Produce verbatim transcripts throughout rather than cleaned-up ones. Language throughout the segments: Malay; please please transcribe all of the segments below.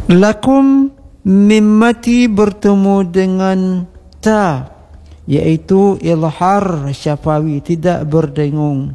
Lakum mimmati bertemu dengan ta, iaitu ilhar syafawi, tidak berdengung.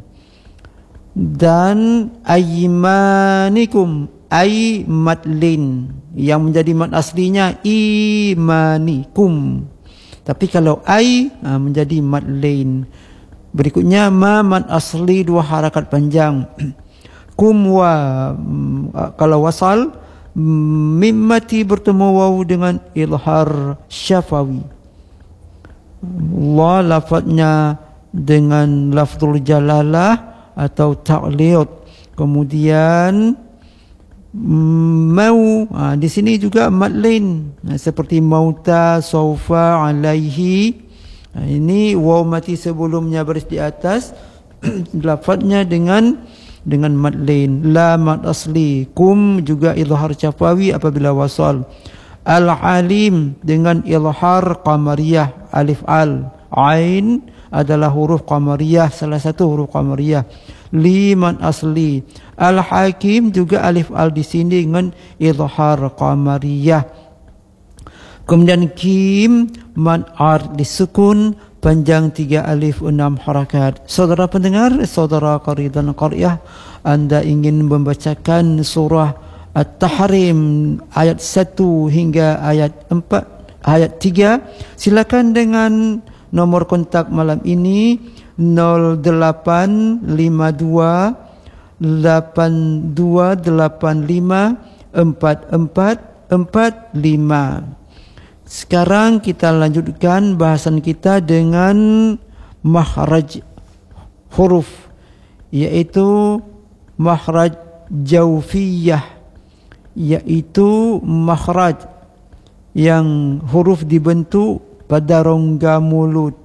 Dan aymanikum, ay madlin, yang menjadi mad aslinya imanikum. Tapi kalau ay ha, menjadi mad lain. Berikutnya ma mad asli dua harakat panjang. Kum wa, kalau wasal mimmati bertemu waw dengan ilhar syafawi. Allah lafadznya dengan lafzul jalalah atau ta'lid. Kemudian mau, ha, di sini juga mad lain, ha, seperti mauta, saufa, alaihi. Ha, ini waw mati sebelumnya baris di atas lafadznya dengan dengan mad lain. La mad asli. Kum juga ilhar syafawi apabila wasal. Al-alim dengan ilhar qamariyah, alif al. Ain adalah huruf qamariyah, salah satu huruf qamariyah. Liman asli. Al-hakim juga alif al di sini dengan izhar qamariyah. Kemudian kim man ar disukun, panjang tiga alif enam harakat. Saudara pendengar, saudara qari dan qariah, anda ingin membacakan surah At-Tahrim ayat satu hingga ayat empat, ayat tiga, silakan dengan nomor kontak malam ini nol lapan lima dua lapan dua delapan lima empat empat empat lima. Sekarang kita lanjutkan bahasan kita dengan makhraj huruf, yaitu makhraj jawfiyah, yaitu makhraj yang huruf dibentuk pada rongga mulut.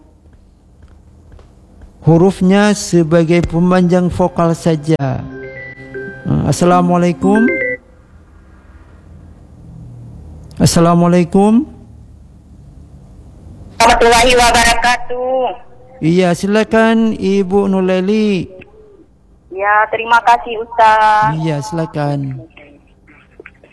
Hurufnya sebagai pemanjang vokal saja. Assalamualaikum. Assalamualaikum warahmatullahi wabarakatuh. Iya, silakan Ibu Nulaili. Ya, terima kasih Ustaz. Iya, silakan.